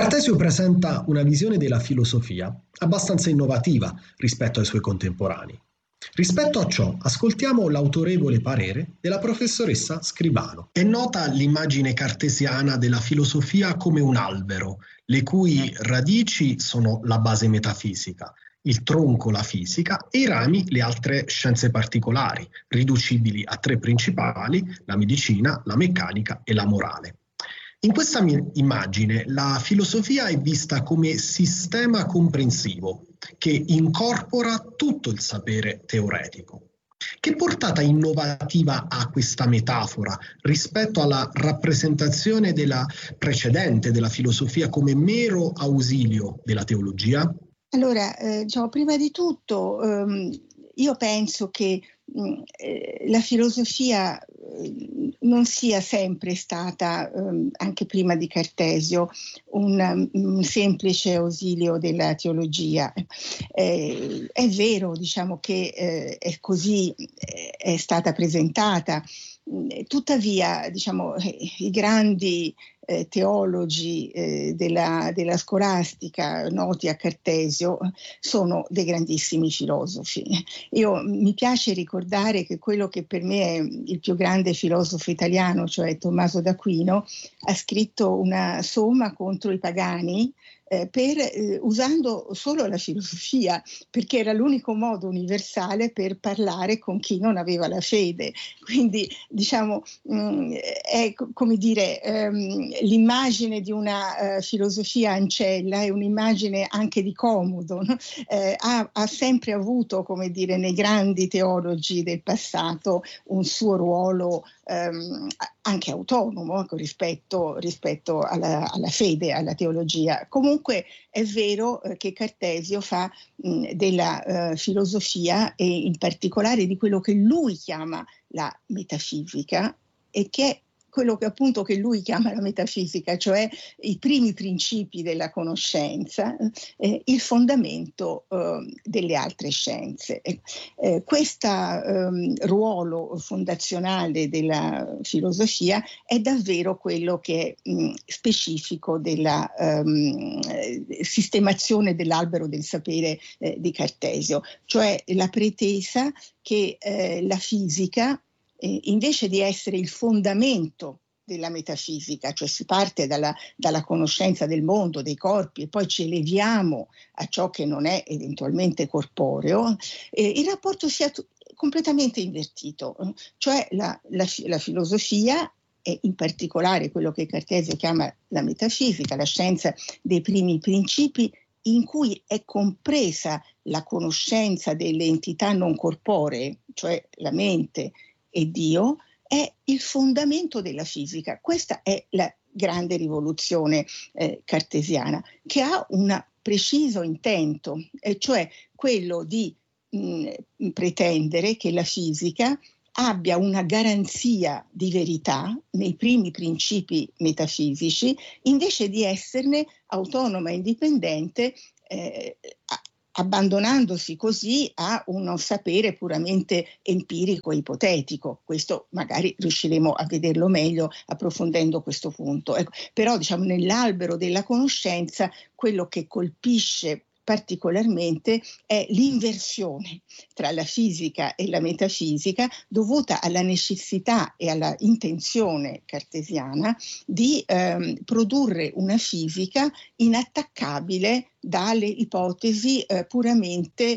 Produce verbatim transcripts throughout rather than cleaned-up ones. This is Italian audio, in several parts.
Cartesio presenta una visione della filosofia abbastanza innovativa rispetto ai suoi contemporanei. Rispetto a ciò, ascoltiamo l'autorevole parere della professoressa Scribano. È nota l'immagine cartesiana della filosofia come un albero, le cui radici sono la base metafisica, il tronco la fisica e i rami le altre scienze particolari, riducibili a tre principali: la medicina, la meccanica e la morale. In questa mi- immagine la filosofia è vista come sistema comprensivo che incorpora tutto il sapere teoretico. Che portata innovativa ha questa metafora rispetto alla rappresentazione della precedente della filosofia come mero ausilio della teologia? Allora, eh, diciamo, prima di tutto, ehm, io penso che mh, eh, la filosofia eh, non sia sempre stata, ehm, anche prima di Cartesio, un, un semplice ausilio della teologia. Eh, è vero, diciamo, che eh, è così eh, è stata presentata. Tuttavia, diciamo, eh, i grandi eh, teologi eh, della, della scolastica noti a Cartesio sono dei grandissimi filosofi. Io mi piace ricordare che quello che per me è il più grande filosofo italiano, cioè Tommaso d'Aquino, ha scritto una somma contro i pagani eh, per, eh, usando solo la filosofia, perché era l'unico modo universale per parlare con chi non aveva la fede. Quindi, diciamo, mh, è come dire, ehm, l'immagine di una eh, filosofia ancella è un'immagine anche di comodo, no? eh, ha, ha sempre avuto, come dire, nei grandi teologi del passato un suo ruolo ehm, anche autonomo rispetto, rispetto alla, alla fede, alla teologia. Comunque è vero eh, che Cartesio fa mh, della eh, filosofia e in particolare di quello che lui chiama la metafisica, e che è quello che appunto che lui chiama la metafisica, cioè i primi principi della conoscenza, eh, il fondamento eh, delle altre scienze. Eh, questo eh, ruolo fondazionale della filosofia è davvero quello che è mh, specifico della um, sistemazione dell'albero del sapere eh, di Cartesio, cioè la pretesa che eh, la fisica, Eh, invece di essere il fondamento della metafisica, cioè si parte dalla, dalla conoscenza del mondo, dei corpi, e poi ci eleviamo a ciò che non è eventualmente corporeo, eh, il rapporto sia t- completamente invertito, cioè la, la, la filosofia, e in particolare quello che Cartesio chiama la metafisica, la scienza dei primi principi, in cui è compresa la conoscenza delle entità non corporee, cioè la mente e Dio, è il fondamento della fisica. Questa è la grande rivoluzione eh, cartesiana, che ha un preciso intento, eh, cioè quello di mh, pretendere che la fisica abbia una garanzia di verità nei primi principi metafisici, invece di esserne autonoma e indipendente, eh, abbandonandosi così a uno sapere puramente empirico e ipotetico. Questo magari riusciremo a vederlo meglio approfondendo questo punto. Ecco, però, diciamo, nell'albero della conoscenza quello che colpisce particolarmente è l'inversione tra la fisica e la metafisica, dovuta alla necessità e alla intenzione cartesiana di ehm, produrre una fisica inattaccabile dalle ipotesi eh, puramente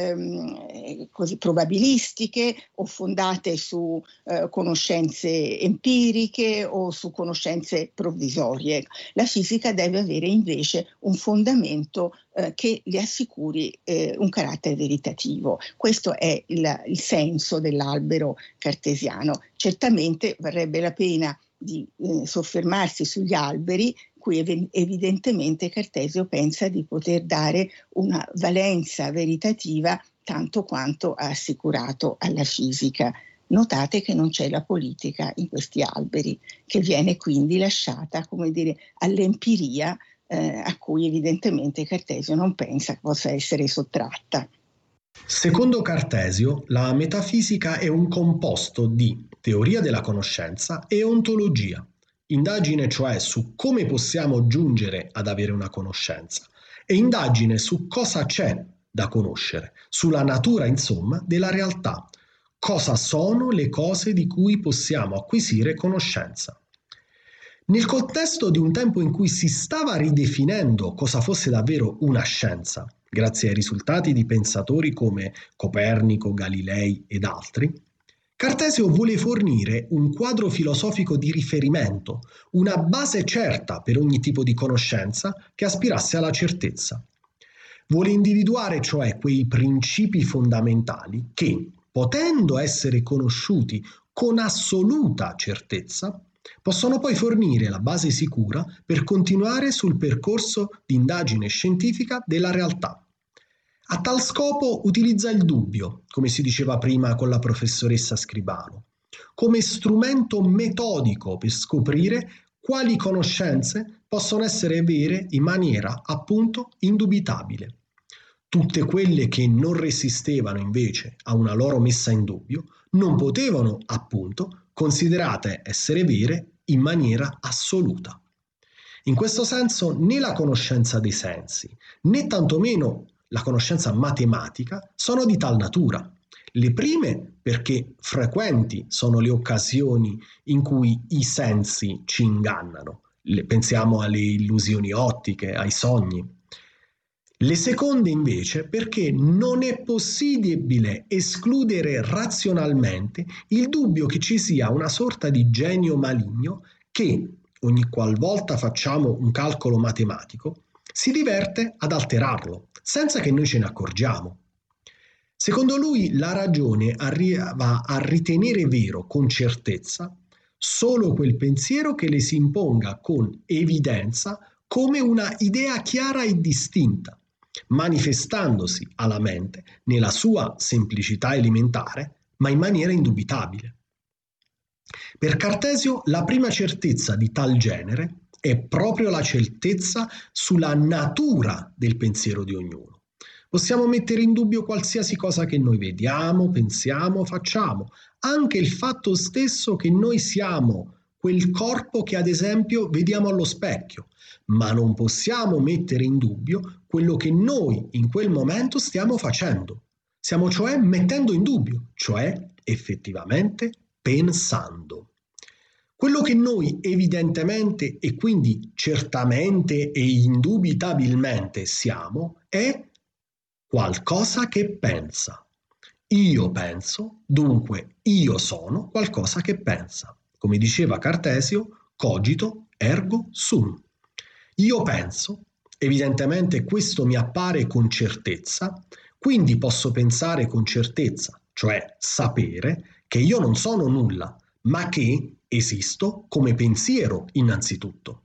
ehm, così probabilistiche o fondate su eh, conoscenze empiriche o su conoscenze provvisorie. La fisica deve avere invece un fondamento eh, che le assicuri eh, un carattere veritativo. Questo è il, il senso dell'albero cartesiano. Certamente varrebbe la pena di eh, soffermarsi sugli alberi, cui ev- evidentemente Cartesio pensa di poter dare una valenza veritativa tanto quanto ha assicurato alla fisica. Notate che non c'è la politica in questi alberi, che viene quindi lasciata, come dire, all'empiria eh, a cui evidentemente Cartesio non pensa che possa essere sottratta. Secondo Cartesio, la metafisica è un composto di teoria della conoscenza e ontologia. indagine cioè su come possiamo giungere ad avere una conoscenza e indagine su cosa c'è da conoscere, sulla natura insomma della realtà, cosa sono le cose di cui possiamo acquisire conoscenza. Nel contesto di un tempo in cui si stava ridefinendo cosa fosse davvero una scienza, grazie ai risultati di pensatori come Copernico, Galilei ed altri, Cartesio vuole fornire un quadro filosofico di riferimento, una base certa per ogni tipo di conoscenza che aspirasse alla certezza. Vuole individuare cioè quei principi fondamentali che, potendo essere conosciuti con assoluta certezza, possono poi fornire la base sicura per continuare sul percorso di indagine scientifica della realtà. A tal scopo utilizza il dubbio, come si diceva prima con la professoressa Scribano, come strumento metodico per scoprire quali conoscenze possono essere vere in maniera appunto indubitabile. Tutte quelle che non resistevano invece a una loro messa in dubbio non potevano appunto considerate essere vere in maniera assoluta. In questo senso né la conoscenza dei sensi, né tantomeno la conoscenza matematica sono di tal natura. Le prime perché frequenti sono le occasioni in cui i sensi ci ingannano. Le, pensiamo alle illusioni ottiche, ai sogni. Le seconde invece perché non è possibile escludere razionalmente il dubbio che ci sia una sorta di genio maligno che, ogni qualvolta facciamo un calcolo matematico, si diverte ad alterarlo, senza che noi ce ne accorgiamo. Secondo lui la ragione arriva a ritenere vero con certezza solo quel pensiero che le si imponga con evidenza come una idea chiara e distinta, manifestandosi alla mente nella sua semplicità elementare, ma in maniera indubitabile. Per Cartesio la prima certezza di tal genere è proprio la certezza sulla natura del pensiero di ognuno. Possiamo mettere in dubbio qualsiasi cosa che noi vediamo, pensiamo, facciamo, anche il fatto stesso che noi siamo quel corpo che ad esempio vediamo allo specchio, ma non possiamo mettere in dubbio quello che noi in quel momento stiamo facendo. Stiamo cioè mettendo in dubbio, cioè effettivamente pensando. Quello che noi evidentemente e quindi certamente e indubitabilmente siamo è qualcosa che pensa. Io penso, dunque io sono qualcosa che pensa. Come diceva Cartesio, cogito ergo sum. Io penso, evidentemente questo mi appare con certezza, quindi posso pensare con certezza, cioè sapere che io non sono nulla, ma che esisto come pensiero innanzitutto.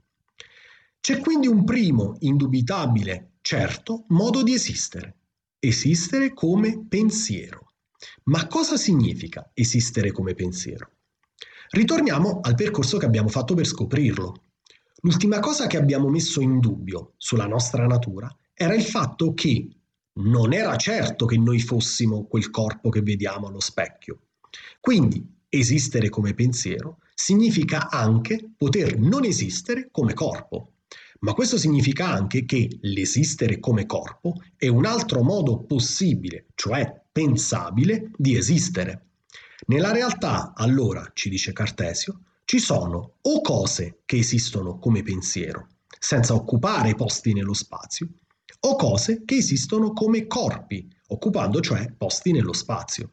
C'è quindi un primo, indubitabile, certo modo di esistere. Esistere come pensiero. Ma cosa significa esistere come pensiero? Ritorniamo al percorso che abbiamo fatto per scoprirlo. L'ultima cosa che abbiamo messo in dubbio sulla nostra natura era il fatto che non era certo che noi fossimo quel corpo che vediamo allo specchio. Quindi esistere come pensiero significa anche poter non esistere come corpo. Ma questo significa anche che l'esistere come corpo è un altro modo possibile, cioè pensabile, di esistere. Nella realtà, allora, ci dice Cartesio, ci sono o cose che esistono come pensiero, senza occupare posti nello spazio, o cose che esistono come corpi, occupando cioè posti nello spazio.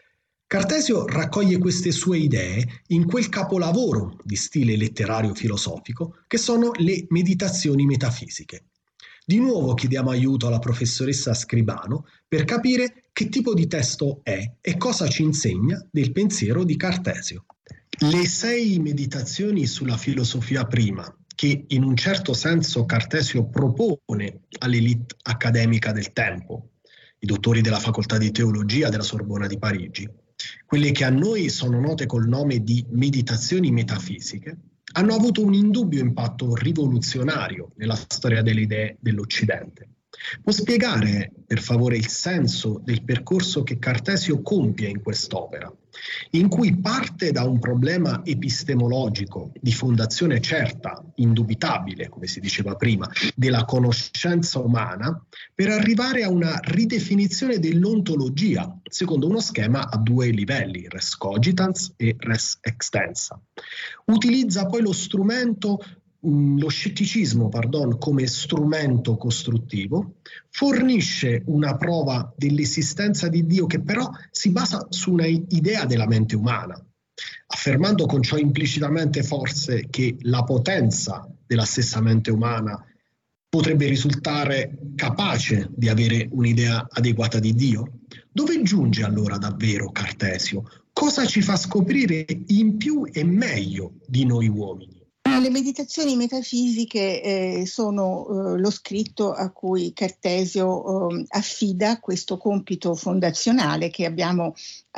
Cartesio raccoglie queste sue idee in quel capolavoro di stile letterario filosofico che sono le Meditazioni metafisiche. Di nuovo chiediamo aiuto alla professoressa Scribano per capire che tipo di testo è e cosa ci insegna del pensiero di Cartesio. Le sei meditazioni sulla filosofia prima, che in un certo senso Cartesio propone all'elite accademica del tempo, i dottori della facoltà di teologia della Sorbona di Parigi, quelle che a noi sono note col nome di meditazioni metafisiche, hanno avuto un indubbio impatto rivoluzionario nella storia delle idee dell'Occidente. Può spiegare, per favore, il senso del percorso che Cartesio compie in quest'opera, in cui parte da un problema epistemologico di fondazione certa, indubitabile, come si diceva prima, della conoscenza umana, per arrivare a una ridefinizione dell'ontologia, secondo uno schema a due livelli, res cogitans e res extensa. Utilizza poi lo strumento lo scetticismo, pardon, come strumento costruttivo, fornisce una prova dell'esistenza di Dio che però si basa su una idea della mente umana, affermando con ciò implicitamente forse che la potenza della stessa mente umana potrebbe risultare capace di avere un'idea adeguata di Dio. Dove giunge allora davvero Cartesio? Cosa ci fa scoprire in più e meglio di noi uomini? Le meditazioni metafisiche eh, sono eh, lo scritto a cui Cartesio eh, affida questo compito fondazionale che abbiamo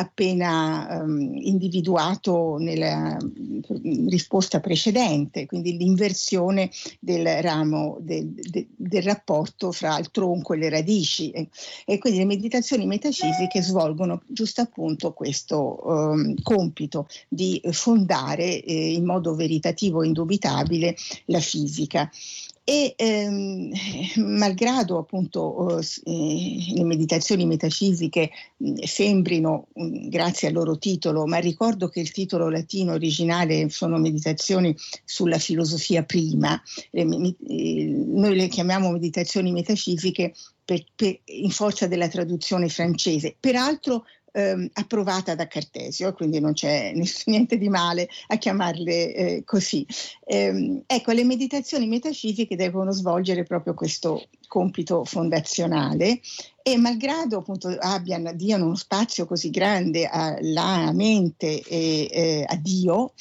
appena um, individuato nella risposta precedente, quindi l'inversione del ramo del, del, del rapporto fra il tronco e le radici. E, e quindi le meditazioni metafisiche svolgono giusto appunto questo um, compito di fondare eh, in modo veritativo e indubitabile la fisica. E ehm, malgrado appunto eh, le meditazioni metafisiche mh, sembrino mh, grazie al loro titolo, ma ricordo che il titolo latino originale sono meditazioni sulla filosofia prima, le, eh, noi le chiamiamo meditazioni metafisiche per, per, in forza della traduzione francese, peraltro ehm, approvata da Cartesio, quindi non c'è niente di male a chiamarle eh, così. Eh, ecco, le meditazioni metafisiche devono svolgere proprio questo compito fondazionale e malgrado appunto abbiano, diano uno spazio così grande alla mente e eh, a Dio,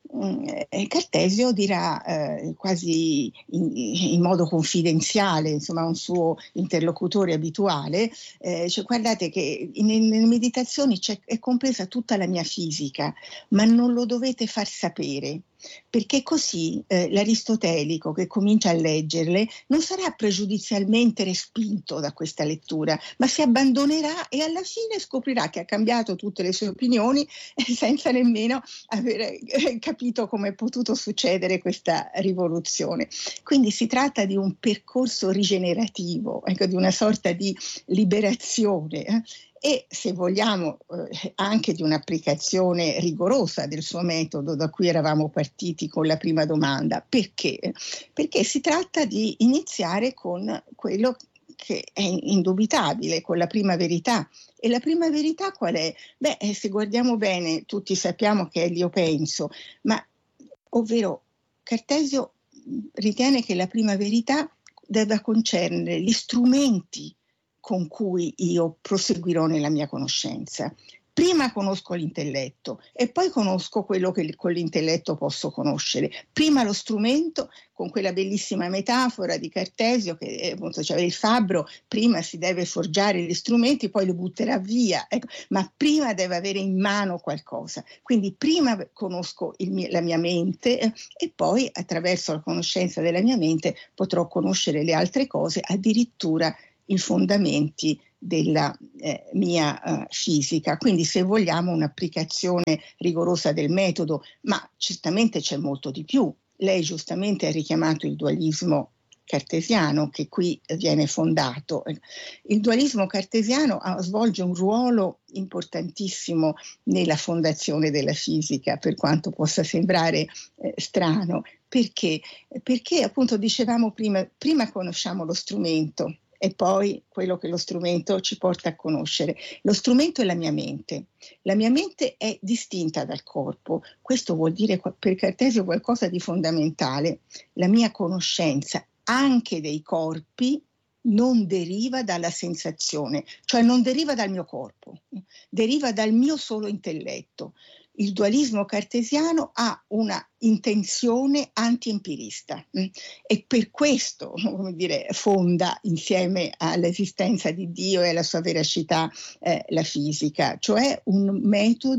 eh, Cartesio dirà eh, quasi in, in modo confidenziale, insomma, a un suo interlocutore abituale, eh, cioè, guardate che nelle meditazioni c'è, è compresa tutta la mia fisica, ma non lo dovete far sapere, perché così eh, l'aristotelico che comincia a leggerle non sarà pregiudizialmente respinto da questa lettura, ma si abbandonerà e alla fine scoprirà che ha cambiato tutte le sue opinioni senza nemmeno aver eh, capito come è potuto succedere questa rivoluzione. Quindi si tratta di un percorso rigenerativo, ecco, di una sorta di liberazione eh? E se vogliamo eh, anche di un'applicazione rigorosa del suo metodo, da cui eravamo partiti con la prima domanda. Perché? Perché si tratta di iniziare con quello che è indubitabile, con la prima verità. E la prima verità qual è? Beh, se guardiamo bene, tutti sappiamo che è l'io penso, ma ovvero Cartesio ritiene che la prima verità debba concernere gli strumenti con cui io proseguirò nella mia conoscenza. Prima conosco l'intelletto e poi conosco quello che con l'intelletto posso conoscere. Prima lo strumento, con quella bellissima metafora di Cartesio che appunto c'era il fabbro, prima si deve forgiare gli strumenti, poi li butterà via, ecco, ma prima deve avere in mano qualcosa. Quindi prima conosco il mio, la mia mente eh, e poi attraverso la conoscenza della mia mente potrò conoscere le altre cose, addirittura i fondamenti della eh, mia uh, fisica. Quindi se vogliamo un'applicazione rigorosa del metodo, ma certamente c'è molto di più. Lei giustamente ha richiamato il dualismo cartesiano che qui viene fondato. Il dualismo cartesiano ha, svolge un ruolo importantissimo nella fondazione della fisica, per quanto possa sembrare eh, strano. Perché? Perché appunto dicevamo prima, prima conosciamo lo strumento, e poi quello che lo strumento ci porta a conoscere. Lo strumento è la mia mente. La mia mente è distinta dal corpo. Questo vuol dire per Cartesio qualcosa di fondamentale. La mia conoscenza anche dei corpi non deriva dalla sensazione, cioè non deriva dal mio corpo, deriva dal mio solo intelletto. Il dualismo cartesiano ha una intenzione anti-empirista e per questo, come dire, fonda insieme all'esistenza di Dio e alla sua veracità eh, la fisica, cioè un metodo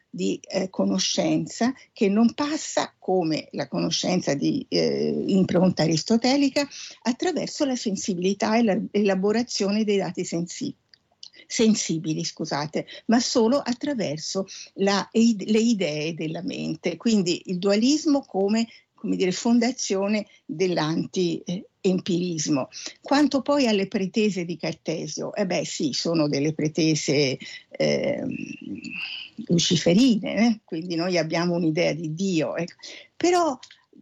di eh, conoscenza che non passa, come la conoscenza di eh, impronta aristotelica, attraverso la sensibilità e l'elaborazione dei dati sensibili. sensibili, scusate, ma solo attraverso la, le idee della mente. Quindi il dualismo come, come dire, fondazione dell'anti-empirismo. Quanto poi alle pretese di Cartesio, eh beh sì, sono delle pretese eh, luciferine, eh? Quindi noi abbiamo un'idea di Dio, ecco. Però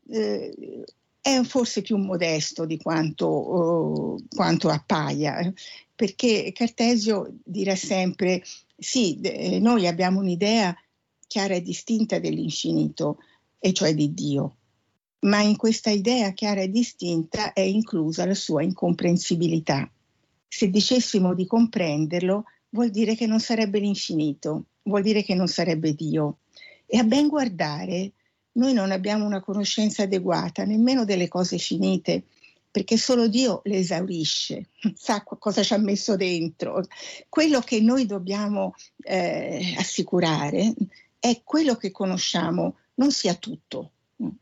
eh, è forse più modesto di quanto, oh, quanto appaia, eh? Perché Cartesio dirà sempre, sì, eh, noi abbiamo un'idea chiara e distinta dell'infinito, e cioè di Dio, ma in questa idea chiara e distinta è inclusa la sua incomprensibilità. Se dicessimo di comprenderlo, vuol dire che non sarebbe l'infinito, vuol dire che non sarebbe Dio. E a ben guardare, noi non abbiamo una conoscenza adeguata nemmeno delle cose finite, perché solo Dio le esaurisce, sa cosa ci ha messo dentro. Quello che noi dobbiamo eh, assicurare è quello che conosciamo non sia tutto,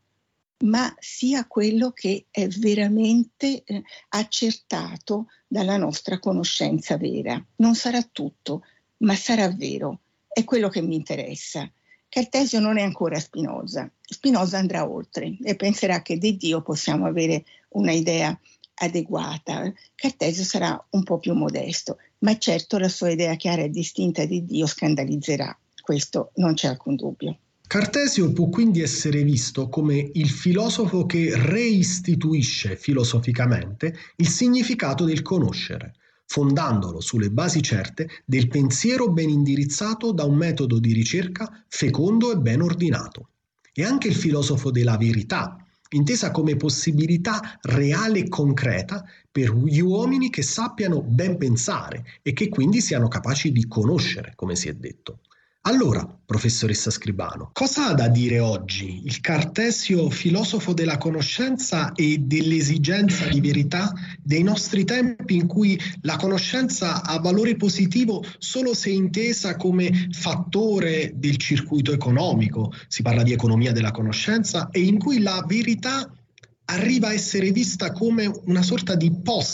ma sia quello che è veramente eh, accertato dalla nostra conoscenza vera. Non sarà tutto, ma sarà vero. È quello che mi interessa. Cartesio non è ancora Spinoza. Spinoza andrà oltre e penserà che di Dio possiamo avere una idea adeguata. Cartesio sarà un po' più modesto, ma certo la sua idea chiara e distinta di Dio scandalizzerà. Questo non c'è alcun dubbio. Cartesio può quindi essere visto come il filosofo che reistituisce filosoficamente il significato del conoscere, fondandolo sulle basi certe del pensiero ben indirizzato da un metodo di ricerca fecondo e ben ordinato. È anche il filosofo della verità, intesa come possibilità reale e concreta per gli uomini che sappiano ben pensare e che quindi siano capaci di conoscere, come si è detto. Allora, professoressa Scribano, cosa ha da dire oggi il Cartesio filosofo della conoscenza e dell'esigenza di verità dei nostri tempi, in cui la conoscenza ha valore positivo solo se intesa come fattore del circuito economico, si parla di economia della conoscenza, e in cui la verità arriva a essere vista come una sorta di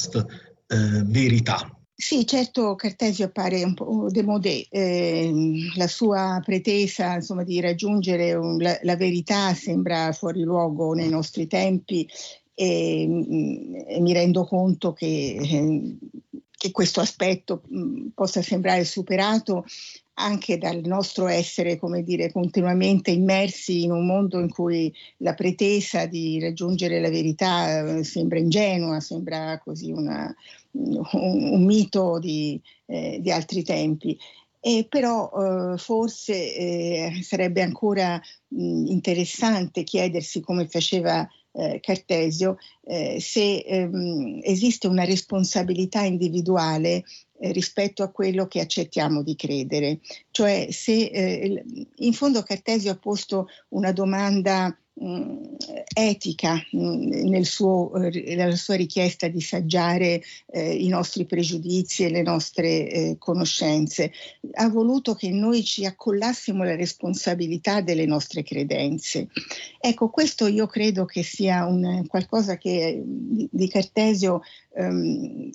post-verità? Sì, certo, Cartesio appare un po' démodé, eh, la sua pretesa, insomma, di raggiungere un, la, la verità sembra fuori luogo nei nostri tempi e, e mi rendo conto che, eh, che questo aspetto mh, possa sembrare superato anche dal nostro essere, come dire, continuamente immersi in un mondo in cui la pretesa di raggiungere la verità eh, sembra ingenua, sembra così una, un, un mito di, eh, di altri tempi. E però eh, forse eh, sarebbe ancora mh, interessante chiedersi, come faceva eh, Cartesio, eh, se ehm, esiste una responsabilità individuale eh, rispetto a quello che accettiamo di credere. Cioè se eh, in fondo Cartesio ha posto una domanda mh, etica mh, nel suo, eh, nella sua richiesta di saggiare eh, i nostri pregiudizi e le nostre eh, conoscenze. Ha voluto che noi ci accollassimo la responsabilità delle nostre credenze. Ecco, questo io credo che sia un qualcosa che di, di Cartesio ehm,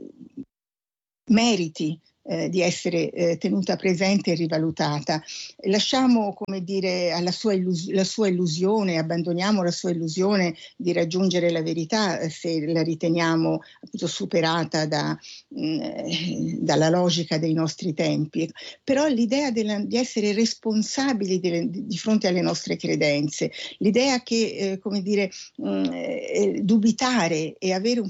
meriti eh, di essere eh, tenuta presente e rivalutata. Lasciamo, come dire, alla sua, illus- la sua illusione, abbandoniamo la sua illusione di raggiungere la verità eh, se la riteniamo appunto superata da, mh, dalla logica dei nostri tempi. Però l'idea della, di essere responsabili di, di fronte alle nostre credenze, l'idea che, eh, come dire, mh, eh, dubitare e avere un